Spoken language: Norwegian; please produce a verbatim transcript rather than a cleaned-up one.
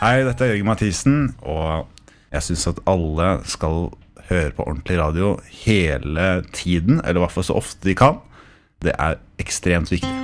Hei, dette er Jørgen Mathisen, og jeg synes at alle skal høre på ordentlig radio hele tiden, eller i hvert fall så ofte de kan. Det er ekstremt viktig.